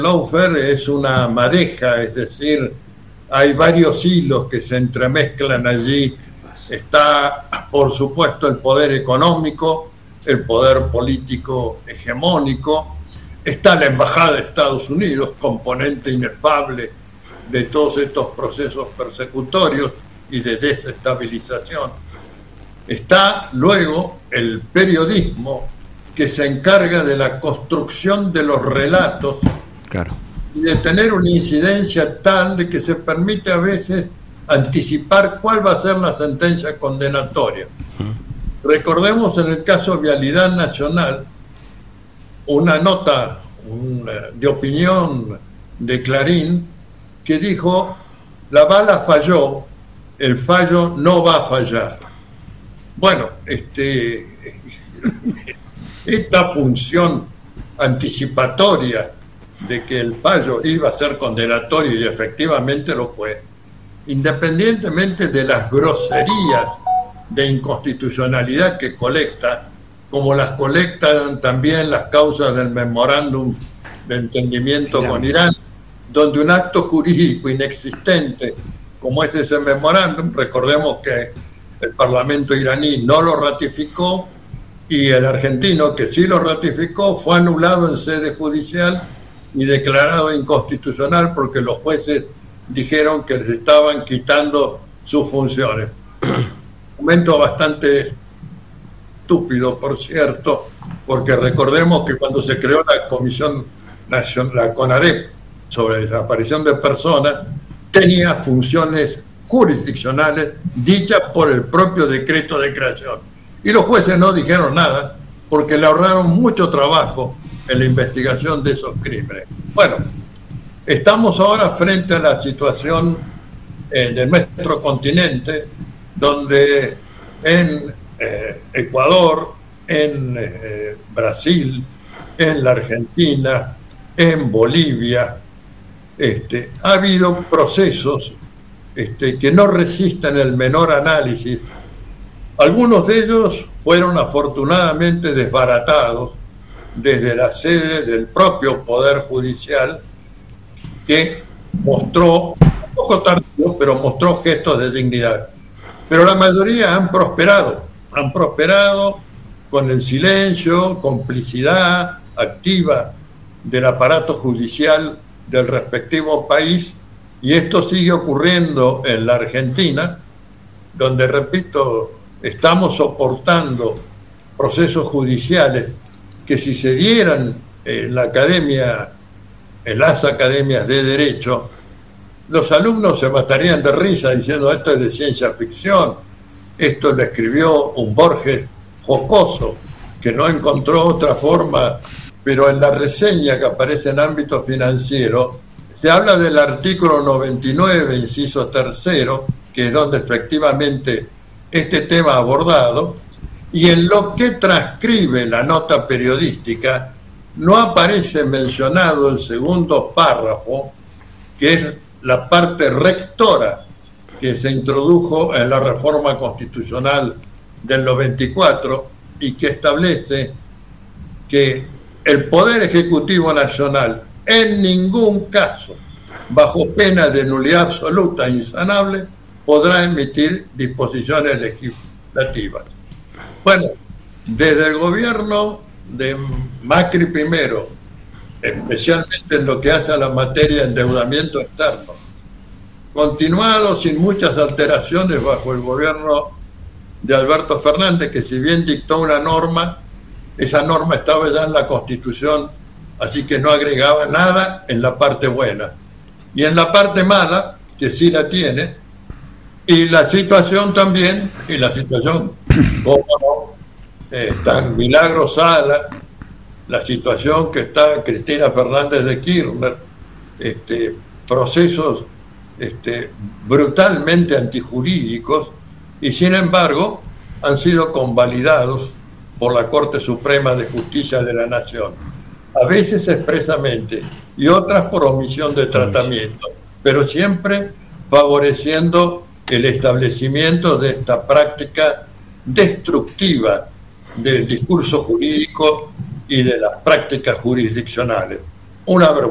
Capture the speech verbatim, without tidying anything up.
lawfare es una madeja, es decir, hay varios hilos que se entremezclan allí. Está, por supuesto, el poder económico, el poder político hegemónico, está la Embajada de Estados Unidos, componente inefable de todos estos procesos persecutorios y de desestabilización. Está luego el periodismo, que se encarga de la construcción de los relatos, claro, y de tener una incidencia tal de que se permite a veces anticipar cuál va a ser la sentencia condenatoria. Uh-huh. Recordemos en el caso Vialidad Nacional una nota una, de opinión de Clarín que dijo: la bala falló, el fallo no va a fallar. Bueno, este esta función anticipatoria de que el fallo iba a ser condenatorio, y efectivamente lo fue, independientemente de las groserías de inconstitucionalidad que colecta, como las colectan también las causas del memorándum de entendimiento Irán. con Irán, donde un acto jurídico inexistente como es ese memorándum, recordemos que el Parlamento iraní no lo ratificó, y el argentino, que sí lo ratificó, fue anulado en sede judicial y declarado inconstitucional porque los jueces dijeron que les estaban quitando sus funciones. Un momento bastante estúpido, por cierto, porque recordemos que cuando se creó la Comisión Nacional, la CONADEP, sobre desaparición de personas, tenía funciones jurisdiccionales dichas por el propio decreto de creación. Y los jueces no dijeron nada porque le ahorraron mucho trabajo en la investigación de esos crímenes. Bueno, estamos ahora frente a la situación eh, de nuestro continente, donde en eh, Ecuador, en eh, Brasil, en la Argentina, en Bolivia, este, ha habido procesos este, que no resisten el menor análisis. Algunos de ellos fueron afortunadamente desbaratados desde la sede del propio Poder Judicial, que mostró, un poco tardío, pero mostró gestos de dignidad. Pero la mayoría han prosperado, han prosperado con el silencio, complicidad activa del aparato judicial del respectivo país, y esto sigue ocurriendo en la Argentina, donde, repito, estamos soportando procesos judiciales que, si se dieran en la academia, en las academias de derecho, los alumnos se matarían de risa diciendo: esto es de ciencia ficción, esto lo escribió un Borges jocoso que no encontró otra forma. Pero en la reseña que aparece en ámbito financiero se habla del artículo noventa y nueve, inciso tercero, que es donde efectivamente este tema abordado, y en lo que transcribe la nota periodística no aparece mencionado el segundo párrafo, que es la parte rectora que se introdujo en la reforma constitucional del noventa y cuatro y que establece que el Poder Ejecutivo Nacional en ningún caso, bajo pena de nulidad absoluta e insanable, podrá emitir disposiciones legislativas. Bueno, desde el gobierno de Macri primero, especialmente en lo que hace a la materia de endeudamiento externo, continuado sin muchas alteraciones bajo el gobierno de Alberto Fernández, que si bien dictó una norma, esa norma estaba ya en la Constitución, así que no agregaba nada en la parte buena. Y en la parte mala, que sí la tiene, y la situación también, y la situación, como no, eh, está en Milagro Sala, la situación que está Cristina Fernández de Kirchner, este, procesos este, brutalmente antijurídicos, y sin embargo han sido convalidados por la Corte Suprema de Justicia de la Nación, a veces expresamente y otras por omisión de tratamiento, pero siempre favoreciendo el establecimiento de esta práctica destructiva del discurso jurídico y de las prácticas jurisdiccionales. Una